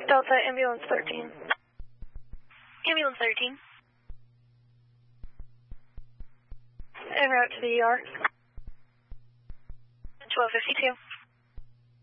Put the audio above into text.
Delta, ambulance 13. Ambulance 13. En route to the ER. 1252.